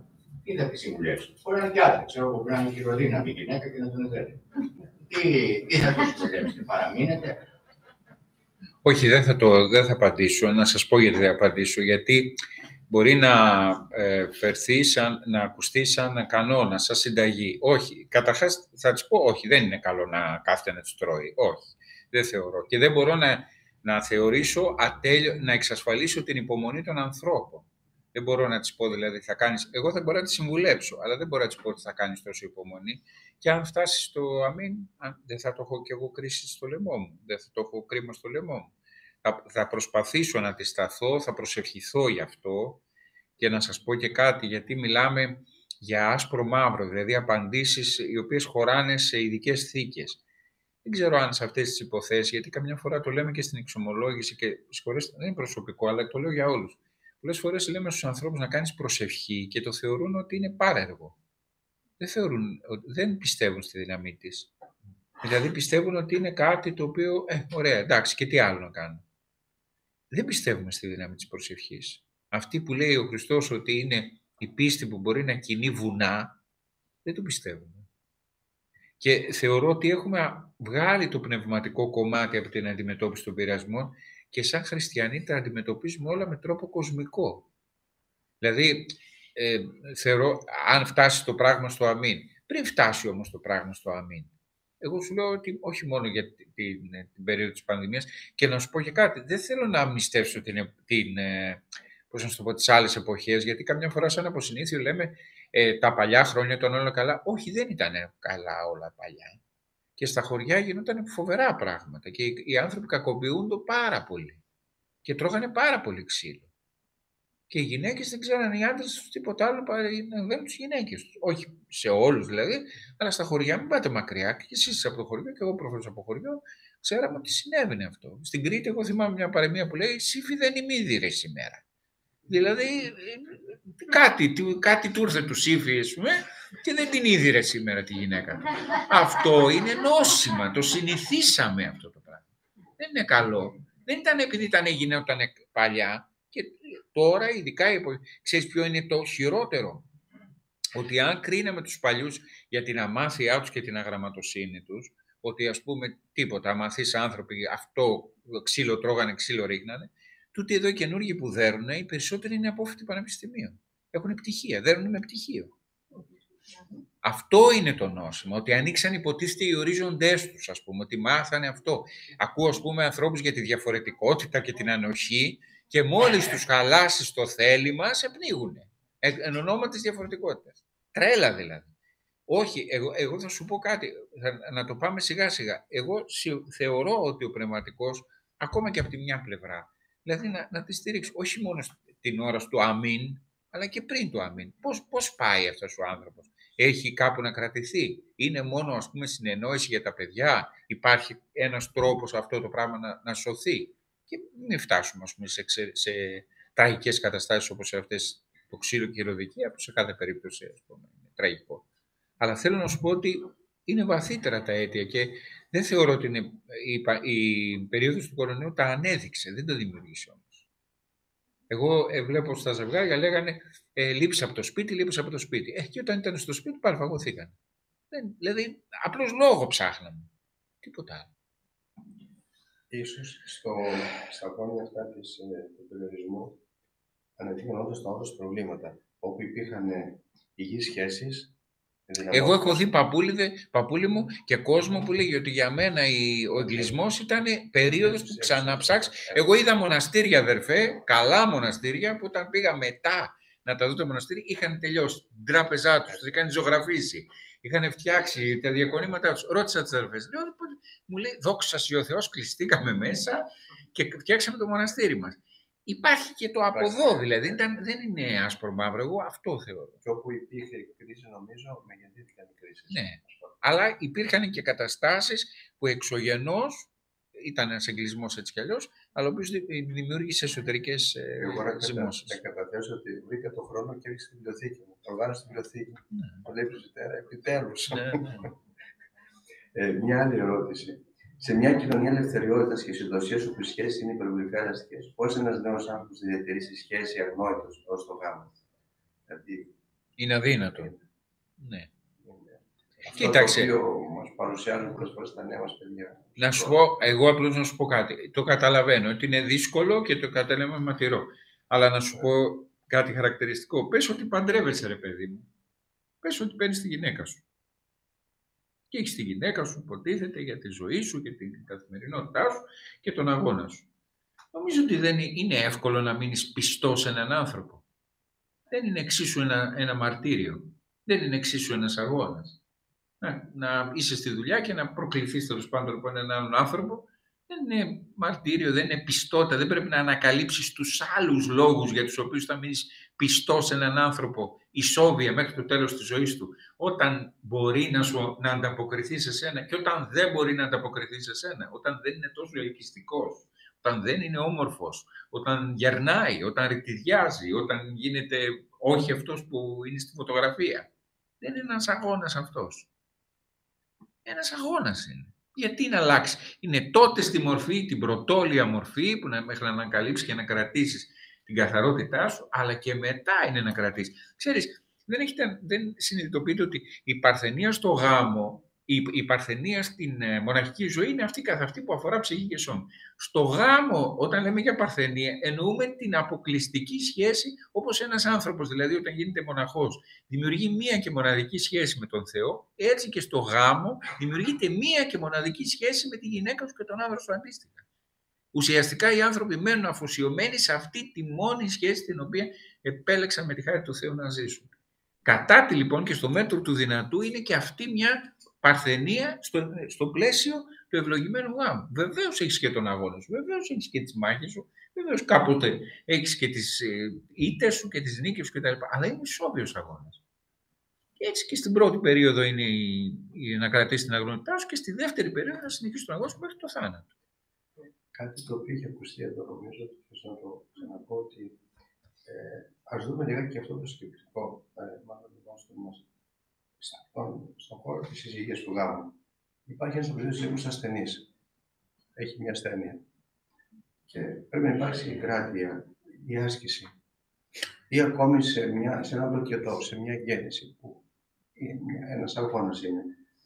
Τι θα τη συμβουλεύσει? Μπορεί να είναι και άντρα, ξέρω εγώ, μπορεί να είναι χειροδύναμη γυναίκα και να τον θέλει. Τι θα του συμβουλεύσει, παραμείνετε? Όχι, δεν θα απαντήσω. Να σας πω γιατί δεν απαντήσω. Γιατί μπορεί να φερθεί να ακουστεί σαν κανόνα, σαν συνταγή. Όχι. Καταρχάς θα της πω, όχι, δεν είναι καλό να κάθεται να τους τρώει. Όχι, δεν θεωρώ. Και δεν μπορώ να θεωρήσω να εξασφαλίσω την υπομονή των ανθρώπων. Δεν μπορώ να της πω, δηλαδή, θα κάνεις. Εγώ θα μπορώ να τη συμβουλέψω, αλλά δεν μπορώ να της πω ότι θα κάνεις τόσο υπομονή. Και αν φτάσει στο αμήν, δεν θα το έχω κι εγώ κρίση στο λαιμό μου. Δεν θα το έχω κρίμα στο λαιμό μου. Θα προσπαθήσω να τη σταθώ, θα προσευχηθώ γι' αυτό και να σας πω και κάτι, γιατί μιλάμε για άσπρο-μαύρο, δηλαδή απαντήσεις οι οποίες χωράνε σε ειδικές θήκες. Δεν ξέρω αν σε αυτές τις υποθέσεις, γιατί καμιά φορά το λέμε και στην εξομολόγηση και συγχωρέστε, δεν είναι προσωπικό, αλλά το λέω για όλους. Πολλές φορές λέμε στους ανθρώπους να κάνεις προσευχή και το θεωρούν ότι είναι πάρεργο. Δεν πιστεύουν στη δύναμή της. Δηλαδή πιστεύουν ότι είναι κάτι το οποίο, ωραία, εντάξει, και τι άλλο να κάνω. Δεν πιστεύουμε στη δύναμη της προσευχής. Αυτή που λέει ο Χριστός ότι είναι η πίστη που μπορεί να κινεί βουνά, δεν το πιστεύουμε. Και θεωρώ ότι έχουμε βγάλει το πνευματικό κομμάτι από την αντιμετώπιση των πειρασμών και σαν χριστιανοί τα αντιμετωπίζουμε όλα με τρόπο κοσμικό. Δηλαδή, θεωρώ, αν φτάσει το πράγμα στο αμήν, πριν φτάσει όμως το πράγμα στο αμήν, εγώ σου λέω ότι όχι μόνο για την περίοδο της πανδημίας, και να σου πω και κάτι, δεν θέλω να αμνηστεύσω τις άλλες εποχές, γιατί καμιά φορά σαν από συνήθειο λέμε τα παλιά χρόνια ήταν όλα καλά. Όχι, δεν ήταν καλά όλα παλιά. Και στα χωριά γινόταν φοβερά πράγματα και οι άνθρωποι κακοποιούνται πάρα πολύ και τρώγανε πάρα πολύ ξύλο. Και οι γυναίκες δεν ξέρανε οι άντρες τους τίποτα άλλο να δένουν τις γυναίκες τους. Όχι σε όλους δηλαδή, αλλά στα χωριά, μην πάτε μακριά. Και εσείς από το χωριό και εγώ προφανώς από το χωριό, ξέραμε ότι συνέβαινε αυτό. Στην Κρήτη, εγώ θυμάμαι μια παροιμία που λέει: «Σύφη δεν ημίδηρε σήμερα». Δηλαδή, κάτι του ήρθε του Σύφη, και δεν την είδηρε σήμερα τη γυναίκα του. Αυτό είναι νόσημα. Το συνηθίσαμε αυτό το πράγμα. Δεν είναι καλό. Δεν ήταν επειδή γινόταν παλιά. Και τώρα, ειδικά, ξέρεις ποιο είναι το χειρότερο? Ότι αν κρίναμε τους παλιούς για την αμάθειά τους και την αγραμματοσύνη τους, ότι ας πούμε τίποτα, αμαθείς άνθρωποι αυτό ξύλο τρώγανε, ξύλο ρίχνανε, τούτοι εδώ οι καινούργοι που δέρουν, οι περισσότεροι είναι απόφοιτοι πανεπιστημίων. Έχουν πτυχία, δέρουν με πτυχίο. Αυτό είναι το νόσημα, ότι ανοίξαν υποτίθεται οι ορίζοντές τους, ας πούμε, ότι μάθανε αυτό. Ακούω, ας πούμε, ανθρώπους για τη διαφορετικότητα και την ανοχή και μόλις τους χαλάσεις το θέλημα, σε πνίγουνε. Εν ονόμα της διαφορετικότητας. Τρέλα δηλαδή. Όχι, εγώ θα σου πω κάτι, να το πάμε σιγά σιγά. Εγώ θεωρώ ότι ο πνευματικός, ακόμα και από τη μια πλευρά, δηλαδή να τη στηρίξει, όχι μόνο την ώρα του αμήν, αλλά και πριν το αμήν. Πώς πάει αυτός ο άνθρωπος? Έχει κάπου να κρατηθεί? Είναι μόνο, ας πούμε, συνεννόηση για τα παιδιά? Υπάρχει ένας τρόπος αυτό το πράγμα να σωθεί? Και μην φτάσουμε, ας πούμε, σε τραγικές καταστάσεις όπως αυτές, το ξύλο και η ροδικία, που σε κάθε περίπτωση, ας πούμε, είναι τραγικό. Αλλά θέλω να σου πω ότι είναι βαθύτερα τα αίτια και δεν θεωρώ ότι είναι η περίοδος του κορονοϊού τα ανέδειξε, δεν το δημιουργήσε όμως. Εγώ βλέπω στα ζευγάρια λέγανε λείψε από το σπίτι, λείψε από το σπίτι. Και όταν ήταν στο σπίτι παραφαγωθήκαν. Δηλαδή απλώς λόγο ψάχναμε. Τίποτα άλλο. Ίσως στα χρόνια αυτά του περιορισμού αναδείχναν όντως τα όντως προβλήματα, όπου υπήρχαν υγιείς σχέσεις. Εγώ έχω δει παππούλη μου και κόσμο που λέγει ότι για μένα ο εγκλισμός ήταν περίοδος που ξαναψάξει. Εγώ είδα μοναστήρια, αδερφέ, καλά μοναστήρια, που όταν πήγα μετά να τα δω το μοναστήρι, είχαν τελειώσει την τράπεζά τους, τους είχαν ζωγραφίσει, είχαν φτιάξει τα διακονήματά τους. Ρώτησα τις αδερφές, μου λέει, δόξα σοι ο Θεός, κλειστήκαμε μέσα και φτιάξαμε το μοναστήρι μας. Υπάρχει και το από εδώ, δηλαδή δεν είναι άσπρο μαύρο, εγώ αυτό θεωρώ. Και όπου υπήρχε κρίση, νομίζω, μεγεθύθηκαν οι κρίσεις. Ναι, αλλά υπήρχαν και καταστάσεις που εξωγενώς ήταν ένας εγκλισμός έτσι κι αλλιώς, αλλά ο οποίος δημιούργησε εσωτερικές ζυμώσεις. Θα καταθέσω ότι βρήκα τον χρόνο και έριξε στη βιβλιοθήκη μου. Οργάνωσε στη βιβλιοθήκη μου. Το λέει Πρεσβυτέρα, επιτέλους. Μια άλλη ερώτηση. Σε μια κοινωνία ελευθεριότητας και συνδοσίας όπου οι σχέσεις είναι υπερβολικά ελαστικές, πώς ένας νέος άνθρωπος θα διατηρήσει σχέση αγνόητος ως το γάμο? Δηλαδή, Είναι αδύνατο. Ναι. Αυτό κοίταξε. Το οποίο μας παρουσιάζουν πολλές φορές τα νέα μας παιδιά. Να σου πω, εγώ απλώς να σου πω κάτι. Το καταλαβαίνω ότι είναι δύσκολο και το κατάλαβα ματηρό. Αλλά να σου πω κάτι χαρακτηριστικό. Πες ότι παντρεύεσαι, ρε παιδί μου. Πες ότι παίρνεις τη γυναίκα σου. Και έχεις τη γυναίκα σου, υποτίθεται, για τη ζωή σου και την καθημερινότητά σου και τον αγώνα σου. Νομίζω ότι δεν είναι εύκολο να μείνεις πιστός σε έναν άνθρωπο. Δεν είναι εξίσου ένα μαρτύριο. Δεν είναι εξίσου ένας αγώνας. Να είσαι στη δουλειά και να προκληθείς τέλος πάντων από έναν άλλον άνθρωπο, δεν είναι μαρτύριο, δεν είναι πιστότητα, δεν πρέπει να ανακαλύψεις τους άλλους λόγους για τους οποίους θα μείνεις πιστός σε έναν άνθρωπο ισόβια μέχρι το τέλος της ζωής του, όταν μπορεί να ανταποκριθεί σε σένα και όταν δεν μπορεί να ανταποκριθεί σε σένα, όταν δεν είναι τόσο ελκυστικός, όταν δεν είναι όμορφος, όταν γερνάει, όταν ρητιδιάζει, όταν γίνεται όχι αυτός που είναι στη φωτογραφία. Δεν είναι ένας αγώνας αυτός. Ένας αγώνας είναι. Γιατί να αλλάξει. Είναι τότε στη μορφή, την πρωτόλια μορφή, που μέχρι να ανακαλύψεις και να κρατήσεις την καθαρότητά σου, αλλά και μετά είναι να κρατήσεις. Ξέρεις, δεν συνειδητοποιείτε ότι η παρθενία στο γάμο, η παρθενία στην μοναχική ζωή είναι αυτή καθ' αυτή που αφορά ψυχή και σώμα. Στο γάμο, όταν λέμε για παρθενία, εννοούμε την αποκλειστική σχέση, όπως ένας άνθρωπος, δηλαδή όταν γίνεται μοναχός, δημιουργεί μία και μοναδική σχέση με τον Θεό, έτσι και στο γάμο δημιουργείται μία και μοναδική σχέση με τη γυναίκα σου και τον άντρα σου αντίστοιχα. Ουσιαστικά οι άνθρωποι μένουν αφοσιωμένοι σε αυτή τη μόνη σχέση την οποία επέλεξαν με τη χάρη του Θεού να ζήσουν. Κατά τη λοιπόν και στο μέτρο του δυνατού είναι και αυτή μια παρθενία στο πλαίσιο του ευλογημένου γάμου. Βεβαίως έχεις και τον αγώνα σου, βεβαίως έχεις και τις μάχες σου, βεβαίως κάποτε έχεις και τις ήττες σου και τις νίκες σου κτλ. Αλλά είναι ισόβιος αγώνας. Και έτσι και στην πρώτη περίοδο είναι να κρατήσεις την αγωνιτά σου και στη δεύτερη περίοδο να συνεχίσεις τον αγώνα σου μέχρι το θάνατο. Κάτι το οποίο είχε ακουστεί εδώ, νομίζω ότι θέλω να το ξαναπώ, ότι ας δούμε λιγάκι και αυτό το σκεπτικό, μάλλον στον χώρο της συζυγίας του γάμου. Υπάρχει ένας οποίος ασθενής. Έχει μια ασθένεια. Και πρέπει να υπάρξει η κράτεια, η άσκηση. Ή ακόμη σε ένα δοκιωτό, σε μια γέννηση, που ένας αγώνας είναι.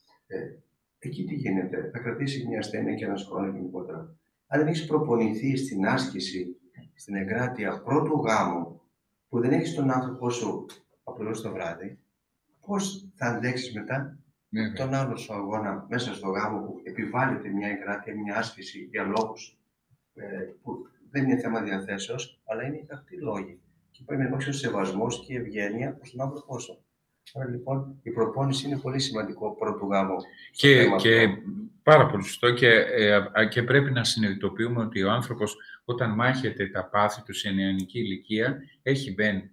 Εκεί τι γίνεται, θα κρατήσει μια ασθένεια και ένας χρόνος γενικότερα. Αν δεν έχεις προπονηθεί στην άσκηση, στην εγκράτεια πρώτου γάμου, που δεν έχεις τον άνθρωπό σου απλώς το βράδυ, πώς θα αντέξεις μετά τον άλλο σου αγώνα μέσα στο γάμο που επιβάλλεται μια εγκράτεια, μια άσκηση για λόγους που δεν είναι θέμα διαθέσεως, αλλά είναι τακτοί λόγοι. Και πρέπει να υπάρξει ο σεβασμός και η ευγένεια προς τον άνθρωπό σου. Άρα λοιπόν η προπόνηση είναι πολύ σημαντικό πρώτου γάμου. Και πάρα πολύ σωστό και πρέπει να συνειδητοποιούμε ότι ο άνθρωπος όταν μάχεται τα πάθη του σε νεανική ηλικία έχει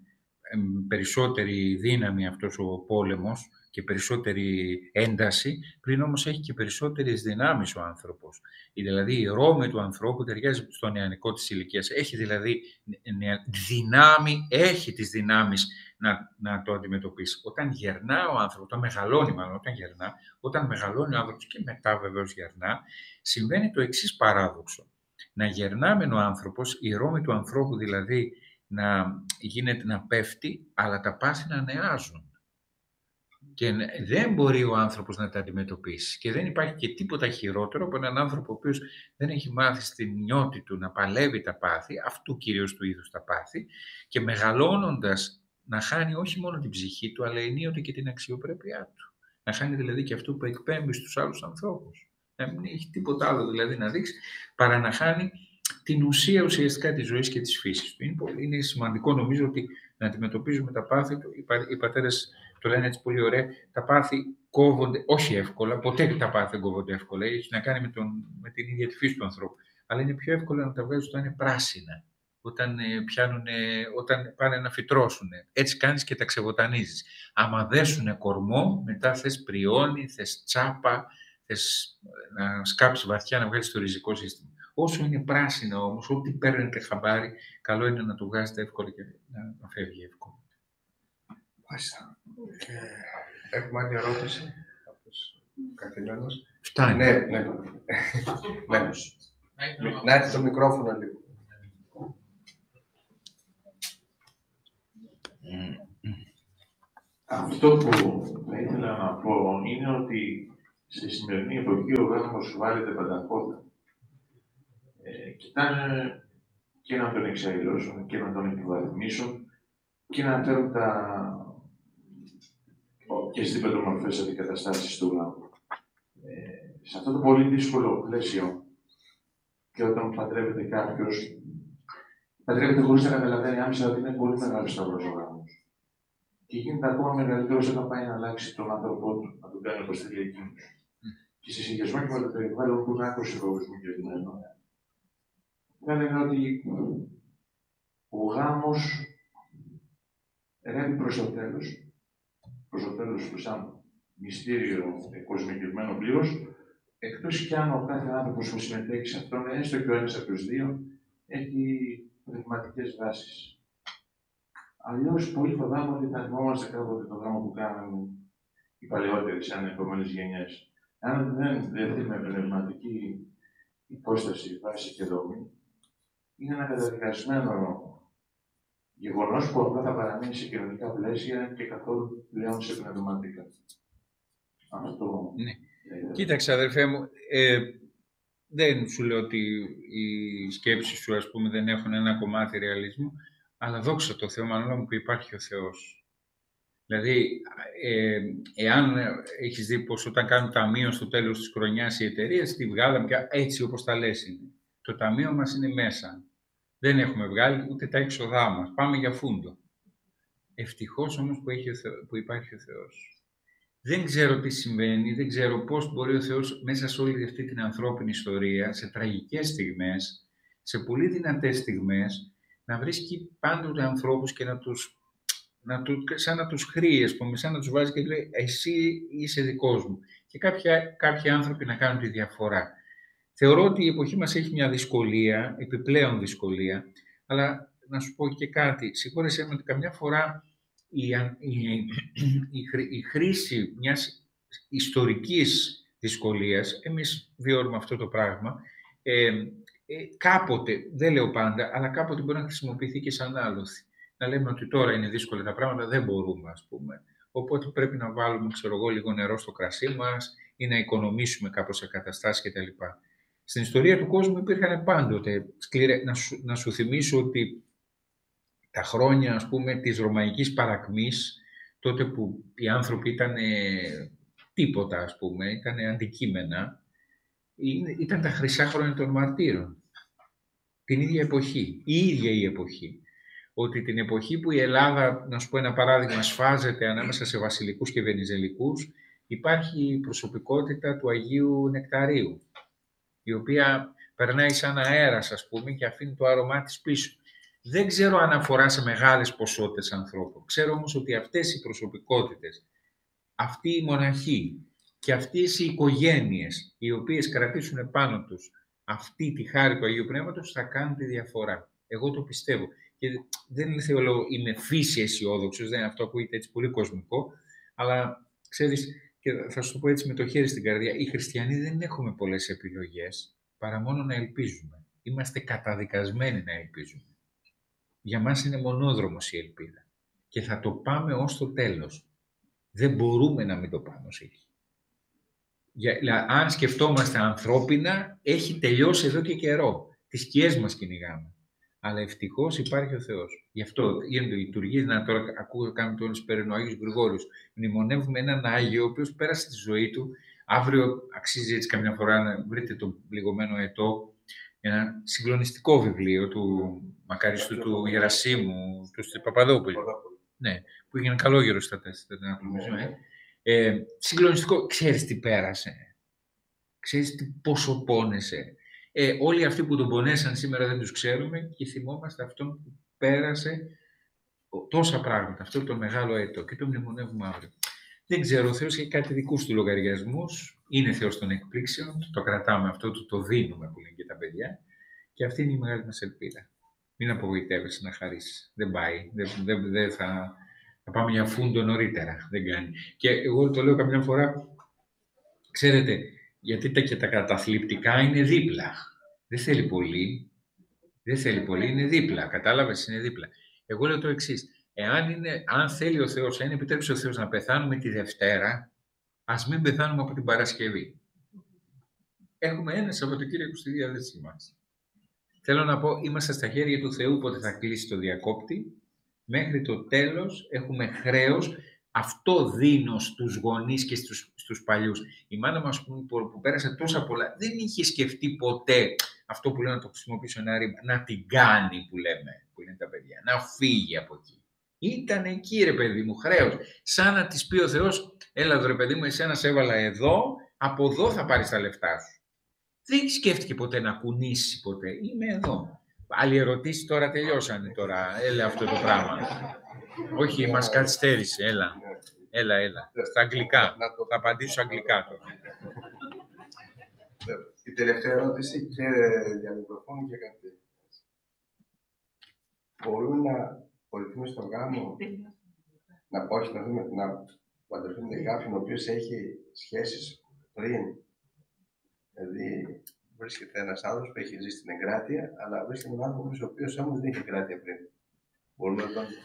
περισσότερη δύναμη αυτός ο πόλεμος και περισσότερη ένταση, πριν όμως έχει και περισσότερες δυνάμεις ο άνθρωπος. Δηλαδή η ρόμη του ανθρώπου ταιριάζει στο νεανικό της ηλικίας. Έχει δηλαδή δυνάμει, έχει τις δυνάμεις να το αντιμετωπίσει. Όταν γερνά ο άνθρωπος, όταν μεγαλώνει ο άνθρωπος και μετά βεβαίως γερνά, συμβαίνει το εξής παράδοξο. Να γερνά ο άνθρωπος, η ρόμη του ανθρώπου δηλαδή να πέφτει, αλλά τα πάθη να νεάζουν. Και δεν μπορεί ο άνθρωπος να τα αντιμετωπίσει. Και δεν υπάρχει και τίποτα χειρότερο από έναν άνθρωπο ο οποίος δεν έχει μάθει στην νιώτη του να παλεύει τα πάθη, αυτού κυρίως του είδους τα πάθη, και μεγαλώνοντας να χάνει όχι μόνο την ψυχή του, αλλά ενίοτε και την αξιοπρέπειά του. Να χάνει δηλαδή και αυτό που εκπέμπει στους άλλους ανθρώπους. Να μην έχει τίποτα άλλο δηλαδή να δείξει, παρά να χάνει την ουσία ουσιαστικά της ζωής και της φύσης του. Είναι σημαντικό νομίζω ότι να αντιμετωπίζουμε τα πάθη του. Οι πατέρες το λένε έτσι πολύ ωραία, τα πάθη κόβονται, όχι εύκολα, ποτέ τα πάθη δεν κόβονται εύκολα, έχει να κάνει με την ίδια τη φύση του ανθρώπου. Αλλά είναι πιο εύκολο να τα βγάζεις όταν είναι πράσινα, όταν πάνε να φυτρώσουν. Έτσι κάνεις και τα ξεβοτανίζεις. Άμα δέσουνε κορμό, μετά θες πριόνι, θες τσάπα, θες να σκάψεις βαθιά, να βγάλεις το ριζικό σύστημα. Όσο είναι πράσινα όμως, ό,τι παίρνετε χαμπάρι, καλό είναι να το βγάζετε εύκολα και να φεύγει εύκολα. Μάλιστα. Έχουμε άλλη ερώτηση από τους καθημένους. Φτάνει. Ναι. Να έρθει το μικρόφωνο λίγο. Αυτό που θα ήθελα να πω είναι ότι στη σημερινή εποχή ο γάμος βάλλεται πανταχώτα. Κοιτάνε και να τον εξαϊλώσουν και να τον επιβαθμίσουν και να φέρουν οποιασδήποτε μορφές αντικαταστάσεις του γάμου. Σε αυτό το πολύ δύσκολο πλαίσιο, και όταν παντρεύεται κάποιος, παντρεύεται χωρίς να καταλαβαίνει άμεσα ότι είναι πολύ μεγάλο σταυρός ο γάμος. Και γίνεται ακόμα μεγαλύτερος όταν πάει να αλλάξει τον άνθρωπό του, να τον κάνει όπως θέλει εκείνος. Και σε συνδυασμό και με το περιβάλλον που είναι άκρως εγωισμό, θα λένε ότι ο γάμος ρεύει προς το τέλος του σαν μυστήριο κοσμικευμένο πλήρως, εκτός κι αν ο κάθε άνθρωπος που συμμετέχει σε αυτόν, έστω και ο ένας από τους δύο, έχει πνευματικές βάσεις. Αλλιώς, πολύ φοβάμαι ότι θα θυμόμαστε κάποτε το γάμο που κάνανε οι παλαιότεροι, σαν επόμενες γενιές. Αν δεν δεθεί με πνευματική υπόσταση, βάση και δομή, είναι ένα καταδικασμένο γεγονός που απλά θα παραμείνει σε κοινωνικά πλαίσια και καθόλου πλέον σε πνευματικά. Αυτό. Ναι. Κοίταξε, αδερφέ μου, δεν σου λέω ότι οι σκέψεις σου, ας πούμε, δεν έχουν ένα κομμάτι ρεαλισμού, αλλά δόξα τω Θεώ, Μανώλα μου, που υπάρχει ο Θεός. Δηλαδή, εάν έχεις δει πως όταν κάνουν ταμείο στο τέλος της χρονιάς οι εταιρείες, τη βγάλαμε και έτσι όπως τα λες είναι. Το ταμείο μας είναι μέσα. Δεν έχουμε βγάλει ούτε τα έξοδά μας. Πάμε για φούντο. Ευτυχώς όμως που υπάρχει ο Θεός. Δεν ξέρω τι συμβαίνει, δεν ξέρω πώς μπορεί ο Θεός μέσα σε όλη αυτή την ανθρώπινη ιστορία, σε τραγικές στιγμές, σε πολύ δυνατές στιγμές, να βρίσκει πάντοτε ανθρώπους και σαν να τους χρήει, σαν να τους βάζει και λέει «εσύ είσαι δικός μου». Και κάποιοι άνθρωποι να κάνουν τη διαφορά. Θεωρώ ότι η εποχή μας έχει μια δυσκολία, επιπλέον δυσκολία, αλλά να σου πω και κάτι. Συγχώρεσέ με ότι καμιά φορά η χρήση μιας ιστορικής δυσκολίας, εμείς βιώνουμε αυτό το πράγμα, κάποτε, δεν λέω πάντα, αλλά κάποτε μπορεί να χρησιμοποιηθεί και σαν άλοθη. Να λέμε ότι τώρα είναι δύσκολα τα πράγματα, δεν μπορούμε, ας πούμε. Οπότε πρέπει να βάλουμε, λίγο νερό στο κρασί μας ή να οικονομήσουμε κάπως σε καταστάσεις κτλ. Στην ιστορία του κόσμου υπήρχαν πάντοτε. Να σου θυμίσω ότι τα χρόνια, ας πούμε, της ρωμαϊκής παρακμής, τότε που οι άνθρωποι ήταν τίποτα, ας πούμε, ήταν αντικείμενα, ήταν τα χρυσά χρόνια των μαρτύρων. Την ίδια εποχή, η ίδια η εποχή. Ότι την εποχή που η Ελλάδα, να σου πω ένα παράδειγμα, σφάζεται ανάμεσα σε βασιλικούς και βενιζελικούς, υπάρχει η προσωπικότητα του Αγίου Νεκταρίου, η οποία περνάει σαν αέρας, ας πούμε, και αφήνει το άρωμά της πίσω. Δεν ξέρω αν αφορά σε μεγάλες ποσότητες ανθρώπων. Ξέρω όμως ότι αυτές οι προσωπικότητες, αυτοί οι μοναχοί και αυτές οι οικογένειες, οι οποίες κρατήσουν επάνω τους αυτή τη χάρη του Αγίου Πνεύματος, θα κάνουν τη διαφορά. Εγώ το πιστεύω. Και δεν είμαι φύση αισιόδοξος, δεν είναι αυτό, ακούγεται έτσι πολύ κοσμικό, αλλά ξέρεις, και θα σου το πω έτσι με το χέρι στην καρδιά, οι χριστιανοί δεν έχουμε πολλές επιλογές, παρά μόνο να ελπίζουμε. Είμαστε καταδικασμένοι να ελπίζουμε. Για μας είναι μονόδρομος η ελπίδα. Και θα το πάμε ως το τέλος. Δεν μπορούμε να μην το πάμε ως εκεί. Αν σκεφτόμαστε ανθρώπινα, έχει τελειώσει εδώ και καιρό. Τις σκιές μας κυνηγάμε. Αλλά ευτυχώς υπάρχει ο Θεός. Γι' αυτό γίνονται λειτουργίες. Τώρα ακούω, κάνουμε τον Σπέρινο ο Άγιος Γρηγόριος. Μνημονεύουμε έναν Άγιο, ο οποίος πέρασε τη ζωή του. Αύριο αξίζει έτσι καμιά φορά να βρείτε το πληγωμένο ετώ. Ένα συγκλονιστικό βιβλίο του μακαριστού του Γερασίμου, του Παπαδόπουλου. Ναι, που έγινε καλόγερο στα τέσσερα, νομίζω. Συγκλονιστικό. Ξέρεις τι πέρασε. Ξέρεις πόσο πόνεσε. Όλοι αυτοί που τον πονέσαν σήμερα δεν τους ξέρουμε και θυμόμαστε αυτόν που πέρασε τόσα πράγματα, αυτό το μεγάλο έτο και το μνημονεύουμε αύριο. Δεν ξέρω, ο Θεός έχει κάτι δικούς του λογαριασμούς, είναι Θεός των εκπλήξεων, το κρατάμε αυτό, το δίνουμε που λένε και τα παιδιά και αυτή είναι η μεγάλη μας ελπίδα. Μην απογοητεύεσαι να χαρίσεις, δεν πάει, δεν θα πάμε για φούντο νωρίτερα, δεν κάνει. Και εγώ το λέω καμιά φορά, ξέρετε, γιατί τα καταθλιπτικά είναι δίπλα. Δεν θέλει πολύ, είναι δίπλα. Κατάλαβες, είναι δίπλα. Εγώ λέω το εξής. Αν θέλει ο Θεός, αν επιτρέψει ο Θεός να πεθάνουμε τη Δευτέρα, ας μην πεθάνουμε από την Παρασκευή. Έχουμε ένα Σαββατοκύριακο στη διάθεσή μας. Θέλω να πω, είμαστε στα χέρια του Θεού πότε θα κλείσει το διακόπτη. Μέχρι το τέλος έχουμε χρέος. Αυτό δίνω στους γονείς και στους παλιούς. Η μάνα μας που πέρασε τόσα πολλά, δεν είχε σκεφτεί ποτέ αυτό που λέω να το χρησιμοποιήσω ένα ρήμα, να την κάνει που λέμε, που είναι τα παιδιά, να φύγει από εκεί. Ήταν εκεί ρε παιδί μου, χρέος. Σαν να της πει ο Θεός, έλα εδώ ρε παιδί μου, εσένα σε έβαλα εδώ, από εδώ θα πάρεις τα λεφτά σου. Δεν σκέφτηκε ποτέ να κουνήσει ποτέ. Είμαι εδώ. Άλλοι ερωτήσεις τώρα τελειώσανε τώρα. Έλα αυτό το πράγμα. Όχι, μας καθυστέρησε. Έλα. Στα αγγλικά. Θα απαντήσω αγγλικά τώρα. Η τελευταία ερώτηση και για μικροφόνο και κάτι. Μπορούμε να βοηθούμε στο γάμο να παντρευτούμε κάποιον ο οποίος έχει σχέσεις πριν. Δηλαδή, βρίσκεται ένας άνθρωπος που έχει ζήσει στην εγκράτεια, αλλά βρίσκεται έναν άνθρωπο ο οποίος όμως δεν είχε εγκράτεια πριν. Μπορούμε να τον...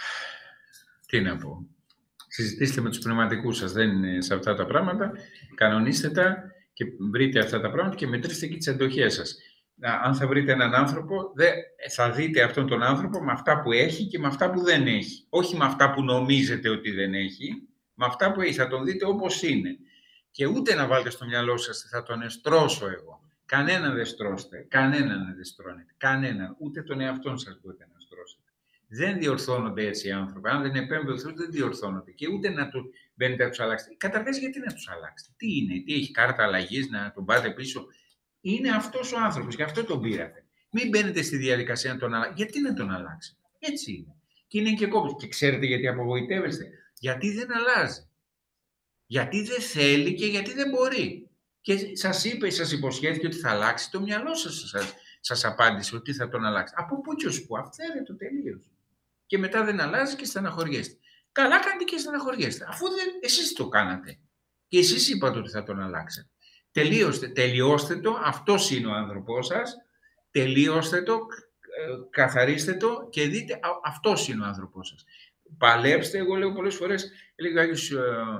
Τι να πω. Συζητήστε με τους πνευματικούς σας, δεν είναι σε αυτά τα πράγματα. Κανονίστε τα και βρείτε αυτά τα πράγματα και μετρήστε και τις εντοχές σας. Αν θα βρείτε έναν άνθρωπο, θα δείτε αυτόν τον άνθρωπο με αυτά που έχει και με αυτά που δεν έχει. Όχι με αυτά που νομίζετε ότι δεν έχει, με αυτά που έχει. Θα τον δείτε όπως είναι. Και ούτε να βάλετε στο μυαλό σας, θα τον εστρώσω εγώ. Κανέναν δεν στρώστε, κανέναν δεν στρώνετε, κανέναν. Ούτε τον εαυτόν σας μπορείτε να στρώσετε. Δεν διορθώνονται έτσι οι άνθρωποι. Αν δεν επέμβει ο Θεός, δεν διορθώνονται. Και ούτε να του μπαίνετε να τους αλλάξετε. Καταρχάς, γιατί να τους αλλάξετε. Τι είναι, τι έχει κάρτα αλλαγής, να τον πάτε πίσω. Είναι αυτός ο άνθρωπος, γι' αυτό τον πήρατε. Μην μπαίνετε στη διαδικασία να τον αλλάξετε. Γιατί να τον αλλάξετε. Έτσι είναι. Και είναι και κόμπος. Και ξέρετε γιατί απογοητεύεστε. Γιατί δεν αλλάζει. Γιατί δεν θέλει και γιατί δεν μπορεί. Και σας είπε, σας υποσχέθηκε ότι θα αλλάξει. Το μυαλό σας απάντησε ότι θα τον αλλάξει. Από πού και ως πού. Αυθαίρετο τελείως. Και μετά δεν αλλάζει και στεναχωριέστε. Καλά κάνετε και στεναχωριέστε. Αφού εσείς το κάνατε. Και εσείς είπατε ότι θα τον αλλάξετε. Τελειώστε το. Αυτός είναι ο άνθρωπός σας. Τελειώστε το. Καθαρίστε το και δείτε αυτός είναι ο άνθρωπός σας. Παλέψτε, εγώ λέω πολλές φορές, έλεγε ο Άγιος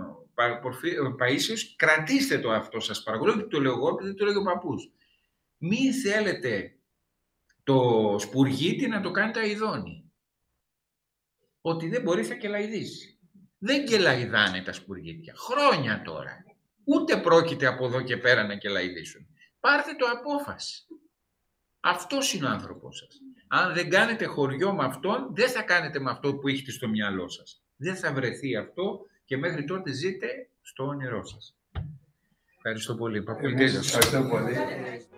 Παΐσιος, κρατήστε το αυτό σας παρακολουθώ, γιατί το λέω εγώ, επειδή το λέει ο παππούς. Μην θέλετε το σπουργίτι να το κάνετε αηδόνι. Ότι δεν μπορεί θα κελαηδήσει. Δεν κελαηδάνε τα σπουργίτια. Χρόνια τώρα. Ούτε πρόκειται από εδώ και πέρα να κελαηδήσουν. Πάρτε το απόφαση. Αυτός είναι ο άνθρωπός σας. Αν δεν κάνετε χωριό με αυτόν, δεν θα κάνετε με αυτό που έχετε στο μυαλό σας. Δεν θα βρεθεί αυτό και μέχρι τότε ζείτε στο όνειρό σας. Ευχαριστώ πολύ. Ευχαριστώ πολύ.